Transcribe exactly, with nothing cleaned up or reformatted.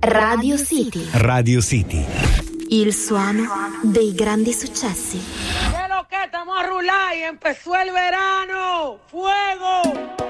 Radio City. Radio City. Il suono dei grandi successi. ¿Qué lo que estamos a rular y empezó el verano? ¡Fuego!